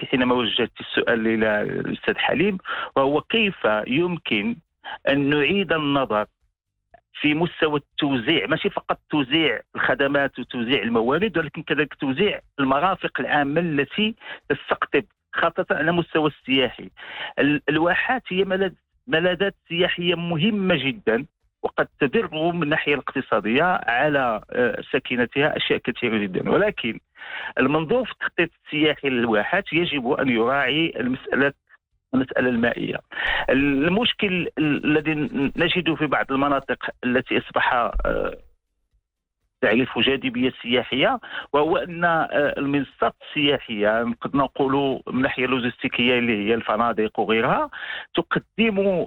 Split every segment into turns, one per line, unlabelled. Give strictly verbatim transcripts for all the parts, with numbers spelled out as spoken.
حينما وجهت السؤال إلى الأستاذ حليم، وهو كيف يمكن أن نعيد النظر في مستوى التوزيع، ماشي فقط توزيع الخدمات وتوزيع الموارد، ولكن كذلك توزيع المرافق العامة التي تستقطب خاصة على مستوى السياحي. الواحات هي ملاذات سياحية مهمة جدا، وقد تدر من الناحية الاقتصادية على سكنتها أشياء كثيرة جدا، ولكن المنظور في التخطيط السياحي للواحات يجب أن يراعي المسألة المسألة المائية. المشكل الذي نجده في بعض المناطق التي أصبح تعرف جاذبية سياحية، وهو أن المنصات السياحية قد نقول من ناحية لوجستيكية اللي هي الفنادق وغيرها تقدم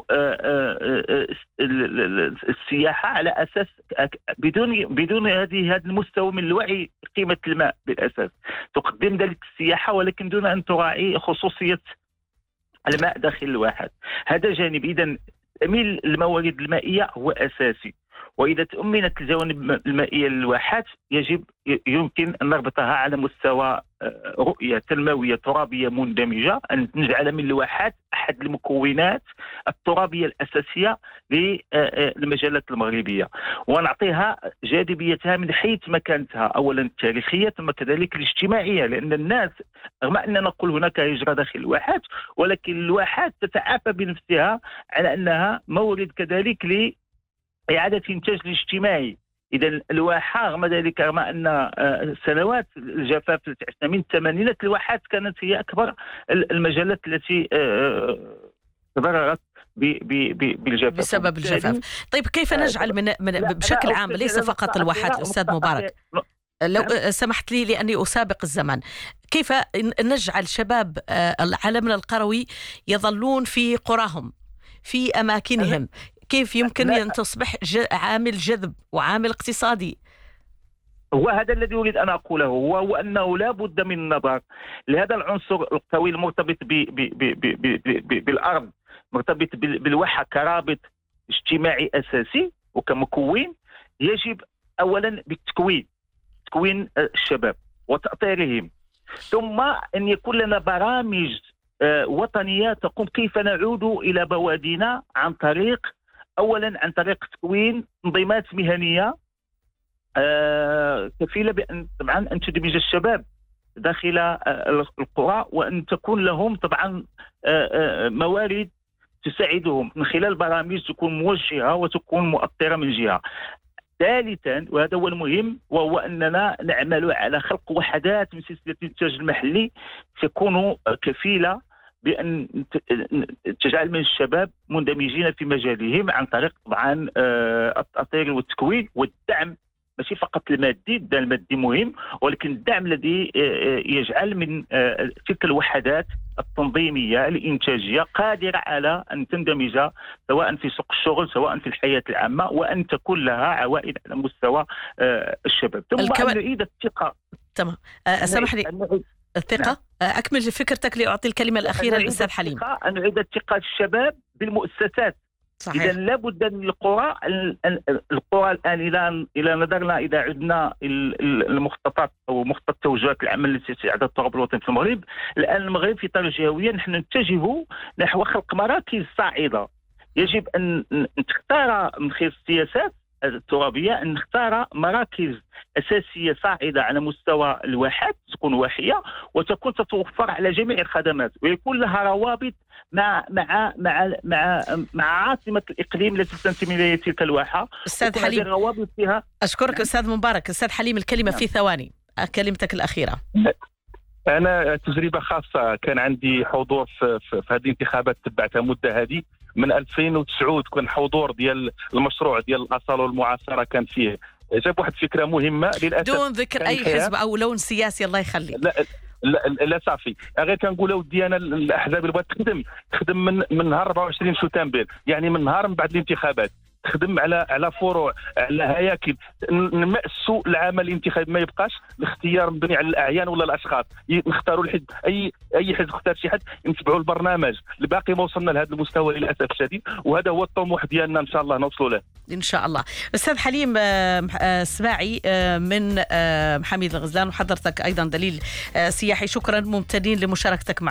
السياحة على أساس بدون بدون هذه هذا المستوى من الوعي قيمة الماء. بالأساس تقدم ذلك السياحة ولكن دون أن تراعي خصوصية الماء داخل الواحات. هذا جانب. إذن تأمين الموارد المائية هو أساسي، وإذا تأمنت الجوانب المائية للواحات يجب يمكن أن نربطها على مستوى رؤية تنموية ترابية مندمجة، أن نجعل من الواحات أحد المكونات الترابية الأساسية للمجالات المغربية، ونعطيها جاذبيتها من حيث مكانتها، أولا التاريخية ثم كذلك الاجتماعية، لأن الناس رغم أننا نقول هناك هجرة داخل الواحات، ولكن الواحات تتعافى بنفسها على أنها مورد كذلك ل إعادة إنتاج الاجتماعي. إذا الواحة رغم ذلك رغم أن سنوات الجفاف التي عشنا من الثمانينات، الواحات كانت هي أكبر المجالات التي تضررت بالجفاف
بسبب الجفاف. طيب كيف نجعل من, من بشكل عام ليس فقط الواحات أستاذ مبارك، لو سمحت لي لأني أسابق الزمن، كيف نجعل شباب عالمنا القروي يظلون في قراهم في أماكنهم؟ كيف يمكن أن تصبح عامل جذب وعامل اقتصادي؟
هو هذا الذي أريد أن أقوله، هو أنه لا بد من النظر لهذا العنصر القوي المرتبط ب ب ب ب ب بالأرض، مرتبط بالواحة كرابط اجتماعي أساسي وكمكون. يجب أولا بالتكوين، تكوين الشباب وتأطيرهم، ثم أن يكون لنا برامج وطنية تقوم كيف نعود إلى بوادينا عن طريق أولا عن طريق تكوين تنظيمات مهنية آه كفيلة بأن طبعا أن تدمج الشباب داخل آه القرى، وأن تكون لهم طبعا آه آه موارد تساعدهم من خلال برامج تكون موجهة وتكون مؤطرة من جهة. ثالثا وهذا هو المهم، وهو أننا نعمل على خلق وحدات من سلسلة الإنتاج المحلي تكون كفيلة بأن تجعل من الشباب مندمجين في مجالهم عن طريق طبعا التأطير والتكوين والدعم، ماشي فقط المادي، الدعم المادي مهم، ولكن الدعم الذي يجعل من تلك الوحدات التنظيمية الإنتاجية قادرة على أن تندمج سواء في سوق الشغل سواء في الحياة العامة، وأن تكون لها عوائد على مستوى الشباب. ثم الكو... أن نعيد الثقة.
تمام. أسمح لي الثقة. نعم. أكمل فكرتك لأعطي الكلمة الأخيرة للأستاذ حليم.
أن نعيد الثقة الشباب بالمؤسسات. إذا لابد من القرى القرى الآن إلى إلى نظرنا إذا عدنا المخططات أو مخطط التوجهات العامة التي تعد التراب الوطني في المغرب، الآن المغرب في إطار جهوية نحن نتجه نحو خلق مراكز صاعدة. يجب أن تختار من خلال السياسات الترابية أن نختار مراكز أساسية صاعدة على مستوى الواحات، تكون واحية وتكون تتوفر على جميع الخدمات، ويكون لها روابط مع مع مع مع مع عاصمة الإقليم التي تنتمي إليها تلك الواحة.
أستاذ حليم
الروابط فيها.
أشكرك. نعم. أستاذ مبارك. أستاذ حليم الكلمة نعم. في ثواني، كلمتك الأخيرة.
أنا تجربة خاصة كان عندي حضور في, في, في هذه الانتخابات، تبعتها مدة هذه من ألفين وتسعة، كان حضور ديال المشروع ديال الأصالة والمعاصرة، كان فيه جاب واحد فكرة مهمة للأسف
دون ذكر أي حزب أو لون سياسي الله يخلي.
لا لا, لا صافي، غير كنقولوا ودي انا الاحزاب اللي بغات تخدم تخدم من من نهار أربعة وعشرين شتنبر، يعني من نهار من بعد الانتخابات، تخدم على على فروع على هياكل نمأسوا العمل الانتخابي، ما يبقاش الاختيار مبني على الاعيان ولا الاشخاص، نختاروا الحزب، اي اي حزب اختار شي حد نتبعوا البرنامج. الباقي ما وصلنا لهذا المستوى للاسف الشديد، وهذا هو الطموح ديالنا ان شاء الله نوصلوا له
ان شاء الله. استاذ حليم سباعي من محامي الغزلان، وحضرتك ايضا دليل سياحي، شكرا ممتنين لمشاركتك معنا.